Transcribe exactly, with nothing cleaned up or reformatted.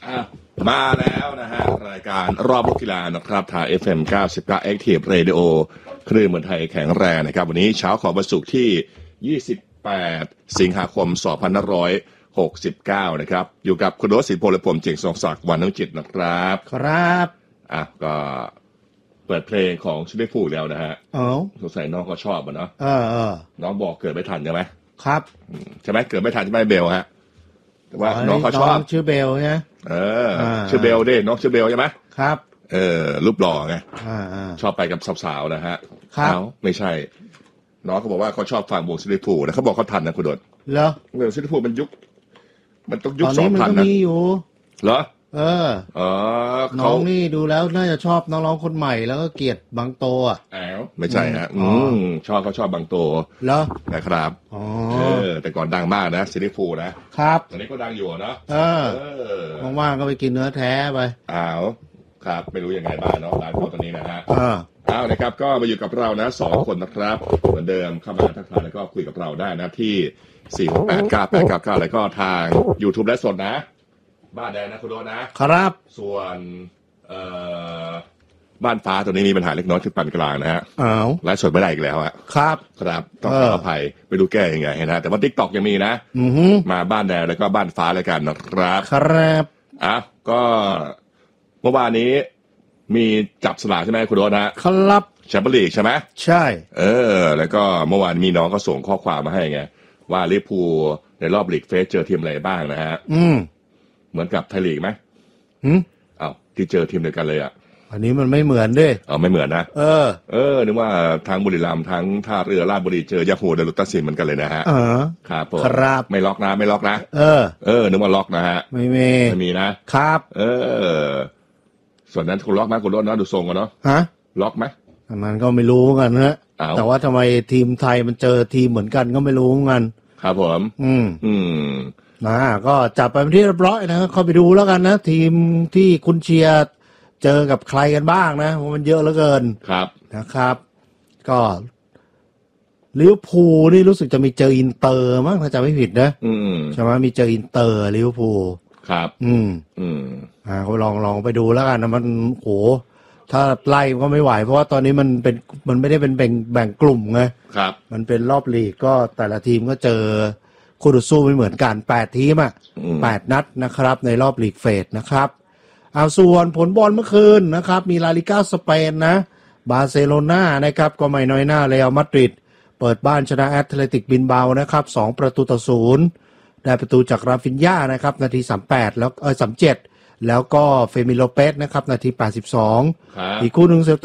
มาแล้วนะฮะรายการรอบโลกกีฬานะครับทาง เอฟ เอ็ม เก้าสิบเก้า Active Radio คลื่นเมืองไทยแข็งแรงนะครับวันนี้เช้าของวันศุกร์ที่ยี่สิบแปดสิงหาคมสองพันห้าร้อยหกสิบเก้านะครับอยู่กับคุณโรสศิลป์พลและผมเจงทรงศักดิ์วรรณจิตนะครับครับอ่ะก็เปิดเพลงของชิเบฟูแล้วนะฮะอ๋อสงสัยน้องก็ชอบอ่ะเนาะเออเออน้องบอกเกิดไม่ทันใช่ไหมครับใช่ไหมเกิดไม่ทันใช่ไหมเบลฮะแต่ว่าน้องเขาชอบชื่อเบลใช่ไหมเออชื่อเบลดิน้องชื่อเบลใช่ไหมครับเออรูปหล่อไงอ่าชอบไปกับสาวๆนะฮะครับไม่ใช่น้องเขาบอกว่าเขาชอบฟังวงซิลิฟูนะเขาบอกเขาทันนะคุณโดดเหรอเออซิลิฟูมันยุคมันต้องยุคสองพันนะตอนนี้มันก็มีอยู่เหรอเอออ๋อน้องนี่ดูแล้วน่าจะชอบน้องๆคนใหม่แล้วก็เกลียดบางโตอ่ะอ้าวไม่ใช่ฮะอืมชอบเขาชอบบางโตเหรอนะครับอ๋อเออแต่ก่อนดังมากนะซิลิฟูนะครับตอนนี้ก็ดังอยู่เนาะเออว่างๆก็ไปกินเนื้อแท้ไปอ้าวครับไม่รู้ยังไงบ้างเนาะร้านเขาตอนนี้นะฮะเออเอานะครับก็มาอยู่กับเรานะสองคนนะครับเหมือนเดิมเข้ามาทักทายแล้วก็คุยกับเราได้นะที่สี่ หก แปด เก้า แปด เก้า เก้าแล้วก็ทาง YouTube และสดนะบ้านแดงนะคุณโรจน์นะครับส่วนเอ่อบ้านฟ้าตัวนี้มีปัญหาเล็กน้อยคือปานกลางนะฮะอ้าวไลฟ์สดไม่ได้อีกแล้วอะครับครับต้องขออภัยไม่รู้แก้ยังไงนะแต่ว่า TikTok ยังมีนะอือมาบ้านแดงแล้วก็บ้านฟ้าแล้วกันนะครับครับอ่ะก็เมื่อวานนี้มีจับสลากใช่ไหมคุณโรจน์นะครับแชมเปี้ยนลีกใช่ไหมใช่เออแล้วก็เมื่อวานมีน้องก็ส่งข้อความมาให้ไงว่าลิเวอร์พูลในรอบลีกเฟสเจอทีมอะไรบ้างนะฮะอืมเหมือนกับไทยลีกไหมหืมอ้าวที่เจอทีมเดียวกันเลยอ่ะอันนี้มันไม่เหมือนด้วยอ๋อไม่เหมือนนะเออเออนึกว่าทางบุรีรัมย์ทั้งท่าเรือราชบุรีเจอยาโฮเดลุตัสซินเหมือนกันเลยนะฮะเออครับผมครับไม่ล็อกนะไม่ล็อกนะเออเออนึกว่าล็อกนะฮะไม่มีไม่มีนะครับเออส่วนนั้นคุณล็อกไหมคุณล็อกนะดูทรงกันเนาะฮะล็อกไหมอันนั้นก็ไม่รู้กันนะแต่ว่าทำไมทีมไทยมันเจอทีมเหมือนกันก็ไม่รู้กันครับผมอืมอืมนะก็จับไปเป็นที่เรียบร้อยนะเข้าไปดูแล้วกันนะทีมที่คุณเชียร์เจอกับใครกันบ้างนะเพราะมันเยอะเหลือเกินครับนะครับก็ลิเวอร์พูลนี่รู้สึกจะมีเจออินเตอร์มั้งถ้าจำไม่ผิดนะอืมใช่ไหมมีเจออินเตอร์ลิเวอร์พูลครับอืมอืมอ่าก็ลองลองไปดูแล้วกันนะมันโหถ้าไล่ก็ไม่ไหวเพราะว่าตอนนี้มันเป็นมันไม่ได้เป็นแบ่งแบ่งกลุ่มไงครับมันเป็นรอบลีกก็แต่ละทีมก็เจอคู่ต่อสู้ไม่เหมือนกันแปดทีมอ่ะแปดนัดนะครับในรอบลีกเฟสนะครับเอาส่วนผลบอลเมื่อคืนนะครับมีลาลิก้าสเปนนะบาร์เซโลนานะครับก็ไม่น้อยหน้าเรอัลมาดริดเปิดบ้านชนะแอตเลติกบิลเบานะครับสองประตูต่อศูนย์ได้ประตูจากราฟินญ่านะครับนาทีสามสิบแปดแล้วเออสามสิบเจ็ดแล้วก็เฟมิโลเปสนะครับนาทีแปดสิบสองอีกคู่นึง